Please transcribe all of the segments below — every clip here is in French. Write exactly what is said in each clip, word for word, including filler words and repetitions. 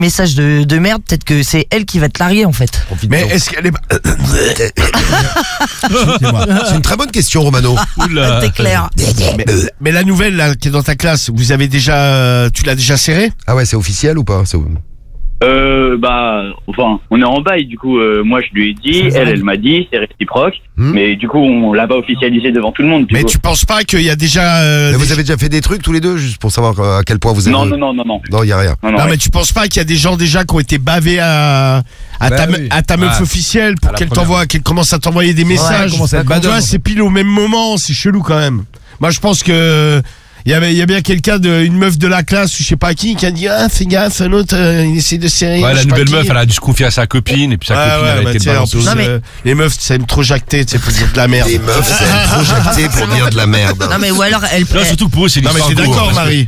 message de, de merde, peut-être que c'est elle qui va te larguer en fait. Mais est-ce qu'elle est... C'est une très bonne question, Romano. C'est clair. Mais, mais la nouvelle là, qui est dans ta classe, vous avez déjà, tu l'as déjà serrée? Ah ouais, c'est officiel ou pas? C'est... Euh, bah, enfin, on est en bail, du coup, euh, moi je lui ai dit, elle, elle m'a dit, c'est réciproque, Hmm. mais du coup, on l'a pas officialisé devant tout le monde. Du Mais coup. tu penses pas qu'il y a déjà... euh, Mais vous des- avez déjà fait des trucs tous les deux, juste pour savoir euh, à quel point vous avez... Non, non, non, non, non. Non, y a rien. Non, non, Non ouais. mais tu penses pas qu'il y a des gens déjà qui ont été bavés à, à, Bah ta, oui. à ta meuf Ah. officielle pour À la qu'elle première. t'envoie, qu'elle commence à t'envoyer des messages. commence à être Tu badum, vois, en c'est pile au même moment, c'est chelou quand même. Moi je pense que il y avait, il y a bien quelqu'un de, une meuf de la classe, ou je sais pas qui, qui a dit ah fais gaffe, un autre euh, il essaie de serrer. Ouais, je la sais pas nouvelle qui. meuf, elle a dû se confier à sa copine, et puis sa Ouais, copine, ouais, elle a bah, été tiens, en balancer plus, aussi. Non, mais- euh, les meufs, ça aime trop jacter, tu sais, pour dire de la merde. Les meufs, ça aime trop jacter pour dire de la merde. Non mais ou alors elle... Là, surtout que pour eux, c'est une Non mais histoire t'es d'amour, d'accord, parce que- Marie?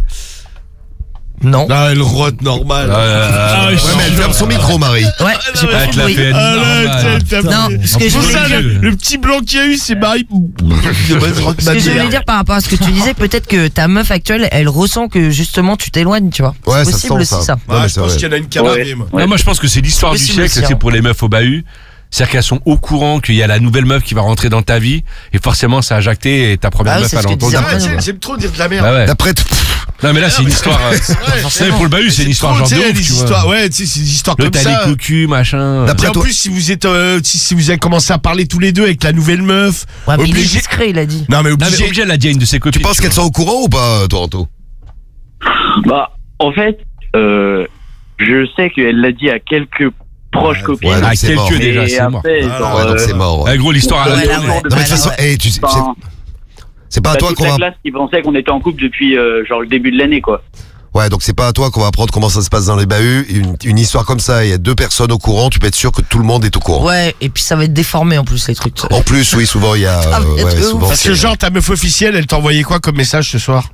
Non. Non, elle rote normal. Ouais, ouais, ouais, Ah, ouais. je- Ouais, mais elle ferme son micro, Marie. Ouais, j'ai pas Ouais, tu l'as compris. fait, elle- Ah là, normal. t'as- t'as- Non, ce que je Pour voulais ça, dire... le, le petit blanc qu'il y a eu, c'est Marie. Ce que je voulais dire par rapport à ce que tu disais, peut-être que ta meuf actuelle, elle ressent que justement tu t'éloignes, tu vois. Ouais, c'est ça possible sent aussi ça. ça. Non, mais Ah, c'est je pense vrai. qu'il y en a une qui a bavé, moi. Ouais. Non, moi je pense que c'est l'histoire du C'est siècle, possible aussi, c'est hein. pour les meufs au bahut. C'est-à-dire qu'elles sont au courant qu'il y a la nouvelle meuf qui va rentrer dans ta vie, et forcément ça a jacté, et ta première Bah oui, meuf c'est elle ce que entend. disait Ah, Après, j'aime non. j'aime trop dire de la merde. Bah ouais. D'après, t- Non mais là c'est une histoire. euh, c'est pour le bahut, c'est une histoire genre trop, de tu sais, ouf, des tu vois. histoires, ouais, tu sais, c'est des histoires Le comme t'as ça. les cocus, machin. D'après Et en toi- plus, si vous êtes, euh, si, si vous avez commencé à parler tous les deux avec la nouvelle meuf, Ouais, mais il est obligé. discret, il a dit. Non mais Non mais obligé. obligé, elle l'a dit à une de ses copines. tu penses qu'elles sont au courant ou pas, Toronto? Bah, en fait, euh, je sais qu'elle l'a dit à quelques proches Ouais, copines. ouais, donc Ah, c'est mort. quelques déjà, et c'est mort. après, Ah, genre, Ouais, donc euh, c'est mort. Eh gros, l'histoire à la Ouais, là, tourne. ouais. Non, mais de toute façon, Ouais. eh, tu sais, c'est- enfin, c'est pas à t'as toi toute qu'on la va. classe qui pensait qu'on était en couple depuis euh, genre le début de l'année, quoi. Ouais, donc c'est pas à toi qu'on va apprendre comment ça se passe dans les bahuts. Une, une histoire comme ça, il y a deux personnes au courant, tu peux être sûr que tout le monde est au courant. Ouais, et puis ça va être déformé en plus les trucs. En plus, oui, souvent il y a. Ça va euh, être ouais, ouf. souvent, Parce c'est- que genre ta meuf officielle, elle t'a envoyé quoi comme message ce soir?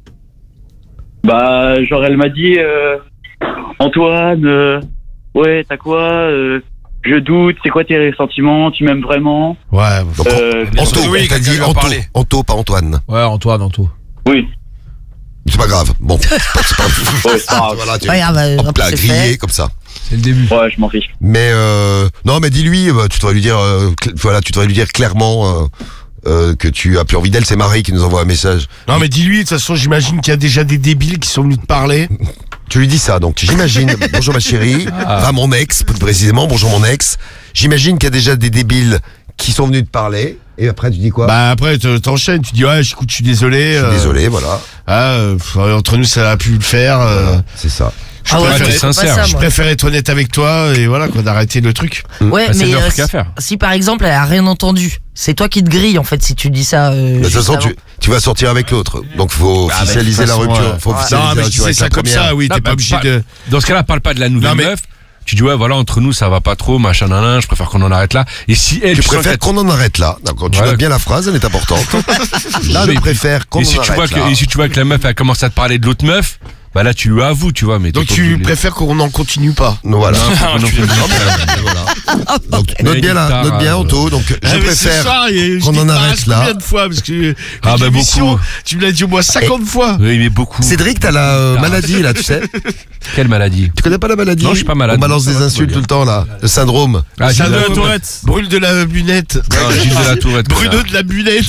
Bah, genre, elle m'a dit, euh, Antoine, euh, ouais, t'as quoi euh, je doute, c'est quoi tes sentiments, tu m'aimes vraiment? Ouais. Donc, Euh, Anto, oui, t'as quelqu'un dit lui a Anto, parlé. Anto, pas Antoine. Ouais, Antoine, Anto. Oui. C'est pas grave. Bon, c'est pas, c'est pas... Ouais, c'est pas grave. voilà, tu Ouais, ah bah, hop hop, là, c'est grillé fait. comme ça. C'est le début. Ouais, je m'en fiche. Mais euh, non, mais dis-lui, bah, tu devrais lui dire, euh, cl- voilà, tu devrais lui dire clairement euh, euh, que tu as plus envie d'elle. C'est Marie qui nous envoie un message. Non mais dis-lui, de toute façon, j'imagine qu'il y a déjà des débiles qui sont venus te parler. Tu lui dis ça, donc j'imagine. Bonjour ma chérie, enfin mon ex, plus précisément. Bonjour mon ex. J'imagine qu'il y a déjà des débiles qui sont venus te parler. Et après, tu dis quoi? Bah après, te- t'enchaînes, tu dis ouais, écoute, je suis désolé. Je suis euh, désolé, voilà. Ah, euh, pff, entre nous, ça a pu le faire. euh, Voilà, c'est ça. Je Ah ouais, préfère t'es c'est pas sincère, ça, Je moi. préfère être honnête avec toi et voilà quoi, d'arrêter le truc. Ouais, Bah, c'est mais leur euh, truc à si, faire. si par exemple elle a rien entendu, c'est toi qui te grilles en fait si tu dis ça. Euh, De toute juste façon, avant. tu, tu vas sortir avec l'autre. Donc faut Ah, bah, officialiser de la toute façon, rupture. ouais. Faut Ouais. officialiser Non mais la je rupture disais avec ça la comme première. ça, oui, Non, t'es pas bah, obligé pas- de. Dans ce cas-là, parle pas de la nouvelle Non, mais- meuf. Tu dis ouais voilà, entre nous ça va pas trop, machin nan, je préfère qu'on en arrête là. Et si elle Tu sens préfères qu'elle- qu'on en arrête là. D'accord, tu Ouais. notes bien la phrase, elle est importante. Non, Je mais- préfère qu'on et en si tu vois arrête que là. et si tu vois que la meuf elle commence à te parler de l'autre meuf, bah là tu lui avoues, tu vois, mais t'es Donc pas tu obligé de- préfères qu'on n'en continue pas. Non, voilà. Non, faut pas non plus- Voilà. Donc, note bien là, note bien Anto. Donc je Ah, mais ce préfère soir, et je qu'on dis en pas arrête là. Combien de fois parce que Ah, bah, l'émission, beaucoup. Tu me l'as dit au moins cinquante fois. Oui, mais beaucoup. Cédric, t'as la euh, maladie là, tu sais. Quelle maladie? Tu connais pas la maladie? Non, je suis pas malade. On balance Ça des va, insultes tout va tout le temps là. Le syndrome. Ah, Ça Gilles de la doit- Tourette. Brûle de la lunette. Non, Gilles de la Tourette. Bruno de la lunette.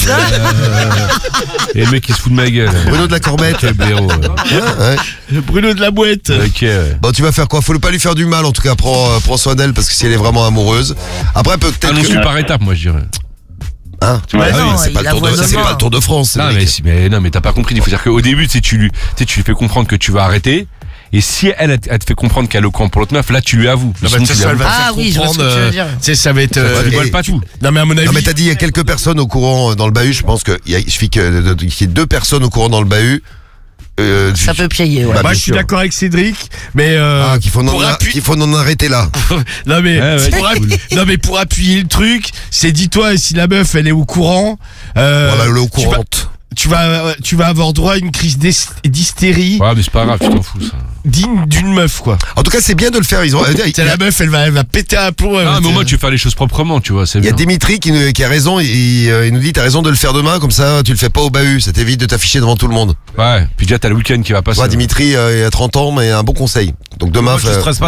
Et le mec qui se fout de ma gueule. Bruno de la Corbette. Quel blaireau. ouais. Ouais, ouais. Bruno de la boîte. Ok, ouais. Bon, tu vas faire quoi? Faut pas lui faire du mal en tout cas. Prends, euh, prends soin d'elle parce que si elle est vraiment amoureuse. Après peut-être Annonce-lui que. par étape, moi je dirais. Hein, tu Ouais, vois, non, c'est il pas, le la tour de- voit c'est demain. pas le Tour de France. Non Cédric. mais, si- mais non mais t'as pas compris. Il faut dire qu'au début, tu sais, tu lui, tu sais, tu lui fais comprendre que tu vas arrêter. Et si elle, elle te- elle te fait comprendre qu'elle est au camp pour l'autre meuf, là tu lui avoues. Non, bah, Sinon, de toute tu lui façon, elle avoues. va Ah faire oui, je vois ce que comprendre, tu veux euh, dire. Tu sais, ça va être. euh, Tu et- rigoles pas tout. Non, mais à mon avis. Non mais t'as dit il y a quelques personnes au courant euh, dans le bahut. Je pense qu'il y a- il suffit que- de- de- qu'il y ait deux personnes au courant dans le bahut. Euh, Ça peut piailler, ouais. Bah, Moi, bien je suis sûr. d'accord avec Cédric, mais euh, Ah, qu'il faut, pour en, appuyer- qu'il faut en arrêter là. non mais Ouais, ouais, pour c'est appu- non mais pour appuyer le truc, c'est dis-toi et si la meuf elle est au courant, euh, Voilà, le au tu vas- courante. tu vas, tu vas avoir droit à une crise d'hys- d'hystérie Ouais, mais c'est pas grave, tu t'en fous, ça. digne d'une meuf, quoi. En tout cas, c'est bien de le faire. Ils ont. Il C'est y a, la meuf, elle va, elle va péter un plomb. elle Ah, va mais au te- moins, tu veux faire les choses proprement, tu vois, c'est il y a bien. Dimitri qui, nous- qui a raison. Il, euh, il nous dit t'as raison de le faire demain, comme ça tu le fais pas au bahut. Ça t'évite de t'afficher devant tout le monde. Ouais, puis déjà, t'as le week-end qui va passer. Toi, Dimitri, euh, il a trente ans, mais un bon conseil. Donc demain, Moi, je fais- stresse pas